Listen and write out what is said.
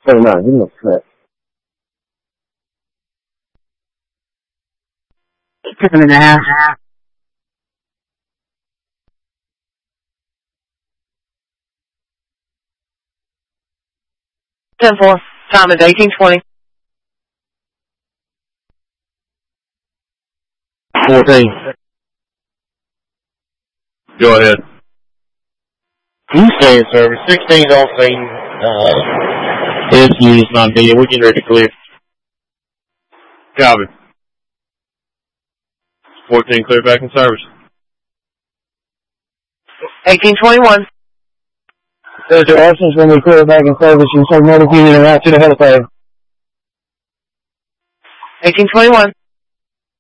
39, give me a cut. 7.5. 10-4. Time is 18:20. 14. Go ahead. You stay in service. 16's on scene. SU is not being. We're getting ready to clear. Copy. 14 clear back in service. 18:21. There's your absence when we clear back in service and so medic unit and out to the helipad. 18:21.